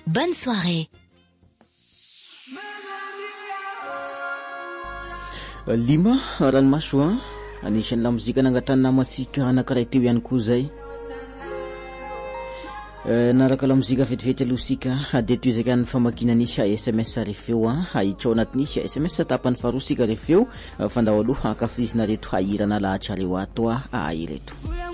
Bonne soirée. Lima ranomaso anisan'ny lamozika nangatany namatsika anankiray teo ihany koa zay naraka lamozika vetivety alohasika dia toizaka ny famakinany SMS refeo aitrao anatiny SMS tapany faharoa sika refeo fandao aloha akafizina reto hairana lahatra reo ato ireto